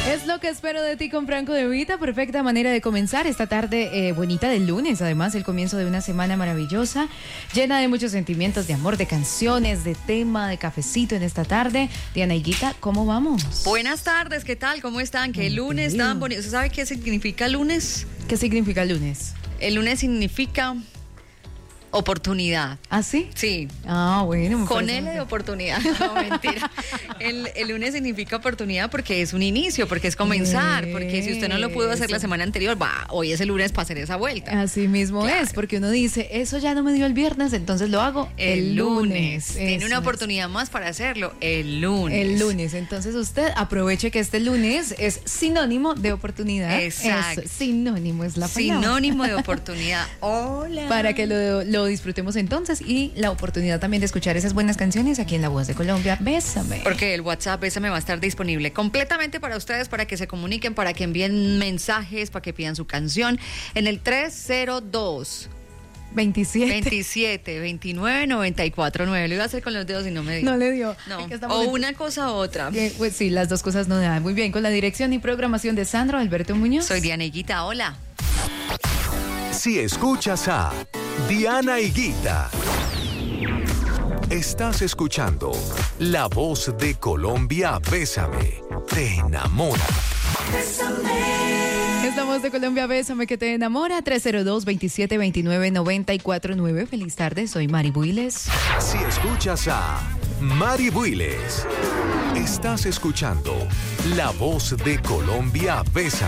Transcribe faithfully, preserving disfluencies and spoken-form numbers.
Es lo que espero de ti con Franco De Vita. Perfecta manera de comenzar esta tarde eh, bonita del lunes. Además, el comienzo de una semana maravillosa, llena de muchos sentimientos de amor, de canciones, de tema, de cafecito en esta tarde. Diana Higuita, ¿cómo vamos? Buenas tardes, ¿qué tal? ¿Cómo están? ¿Qué Muy lunes bien. tan bonito? ¿Usted sabe qué significa lunes? ¿Qué significa el lunes? El lunes significa oportunidad. ¿Ah, sí? Sí. Ah, bueno. Me Con parece L muy de bien. oportunidad. No, mentira. El, el lunes significa oportunidad porque es un inicio, porque es comenzar, porque si usted no lo pudo hacer la Eso. semana anterior, va, hoy es el lunes para hacer esa vuelta. Así mismo Claro. es, porque uno dice, eso ya no me dio el viernes, entonces lo hago el, El lunes. Tiene Eso una es. oportunidad más para hacerlo el lunes. El lunes, entonces usted aproveche que este lunes es sinónimo de oportunidad. Exacto. Eso, sinónimo es la palabra. Sinónimo de oportunidad. Hola. Para que lo, lo disfrutemos entonces y la oportunidad también de escuchar esas buenas canciones aquí en La Voz de Colombia. Bésame. Porque el WhatsApp Bésame va a estar disponible completamente para ustedes, para que se comuniquen, para que envíen mensajes, para que pidan su canción en el tres cero dos, veintisiete. veintisiete, veintinueve, noventa y cuatro nueve. Lo iba a hacer con los dedos y no me dio. No le dio. No. Es que estamos O en- una cosa u otra. que, pues sí, las dos cosas no dan. Muy bien, con la dirección y programación de Sandro Alberto Muñoz. Soy Diana Higuita, hola. Si escuchas a Diana Higuita, estás escuchando La Voz de Colombia. Bésame, te enamora. Esta Voz de Colombia, Bésame que te enamora. tres cero dos, veintisiete, veintinueve, noventa y cuatro nueve. Feliz tarde, soy Mari Builes. Si escuchas a Mari Builes, estás escuchando La Voz de Colombia. Bésame.